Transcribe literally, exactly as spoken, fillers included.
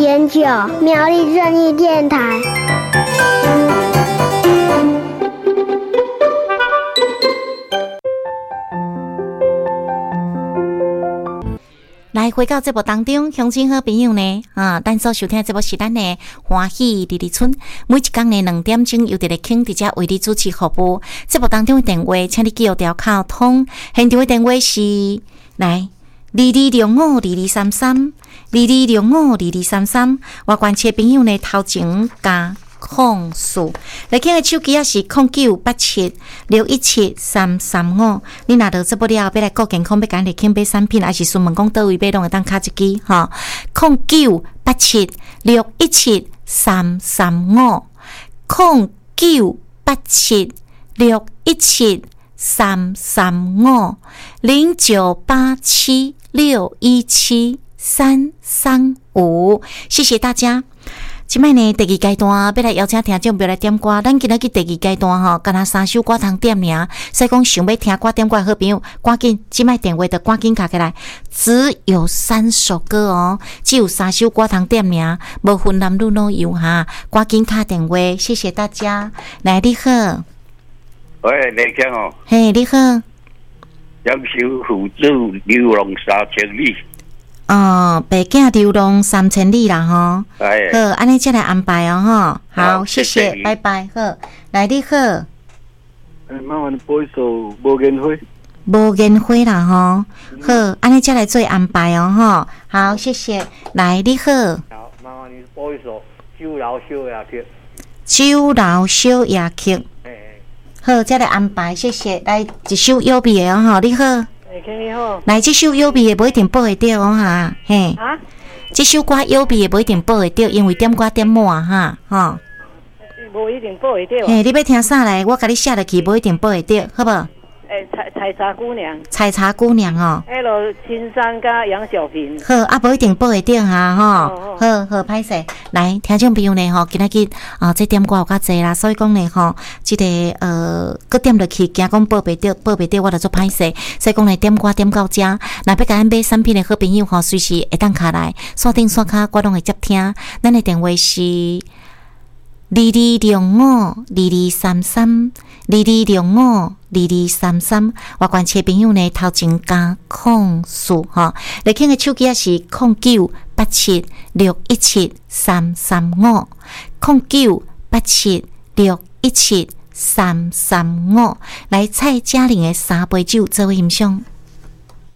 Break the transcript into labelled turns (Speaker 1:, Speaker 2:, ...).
Speaker 1: 点九，苗栗正义电台。
Speaker 2: 来回到节目当中，乡亲好朋友呢，啊，咱所收听的节目是咱的欢喜里里村，每一天的两点钟由伫咧轻伫遮为你主持服务。节目当中的电话，请你记录条卡通，现场的电话是来二二六五二二三三，二二六五二二三三。外关切朋友呢，头前加控诉，来听的手机也是零九八七六一七三三五。你若到这不了，要来顾健康，要赶来轻买产品，还是询问讲倒位买，拢会当卡一支哈。零九八七六一七三三五，零九八七六一七三三五，零九八七六一七三三五。谢谢大家。即摆呢，第二阶段要来邀请听众朋友来点歌。咱今仔日第二阶段吼，干那三首歌通点尔。所以讲想要听歌点歌的好朋友，赶紧即摆电话就赶紧卡起来。只有三首歌哦，只有三首歌通点尔，无分男女老幼哈。赶紧卡电话，谢谢大家。来，你好。
Speaker 3: 喂，你听哦。
Speaker 2: 嘿，你好。
Speaker 3: 杨秀父子流浪三千里。
Speaker 2: 哦，爸囝流浪三千里啦吼，
Speaker 3: 哎，
Speaker 2: 好，安尼再来安排哦吼，好，
Speaker 3: 好
Speaker 2: 谢谢，
Speaker 3: 谢谢
Speaker 2: 拜拜，好，来你好，
Speaker 4: 哎，麻烦你播一首无烟灰。
Speaker 2: 无烟灰啦吼，好，安尼再来做安排哦吼，好，谢谢，来你好，
Speaker 4: 好，麻烦你播一首酒楼小夜曲。
Speaker 2: 酒楼小夜曲，
Speaker 4: 哎
Speaker 2: 好，再来安排，谢谢，来一首优美的哦吼，你好。
Speaker 4: 哎，兄你好。
Speaker 2: 来，这首优美的不一定报会到哦哈，嘿，
Speaker 4: 啊？
Speaker 2: 这首歌优美的不一定报会到，因为点歌点满哈，吼。
Speaker 4: 无一定报会到。
Speaker 2: 嘿，你要听啥来？我甲你写落去，无一定报会到，好不好？
Speaker 4: 哎，采采茶姑娘。
Speaker 2: 采茶姑娘哦。
Speaker 4: 还有青山加杨小平。
Speaker 2: 好，啊，无一定报会到哈，吼。
Speaker 4: 哦
Speaker 2: 好好，歹势。来，听众朋友呢，吼，今仔日啊，这点歌有较济啦，所以讲呢，吼，这个呃，搁点落去，惊讲报袂到，报袂到，我就做歹势。所以讲呢，点歌点到遮，若要甲咱买产品的好朋友吼，随时会当卡来，线顶线卡我拢会接听。咱的电话是二二六五二二三三，二二六五二二三三。外关切朋友呢，头前加控诉吼，来听的手机也是零九八七六一七三三五，零九八七六一七三三五。来蔡嘉玲的三杯酒做欣赏。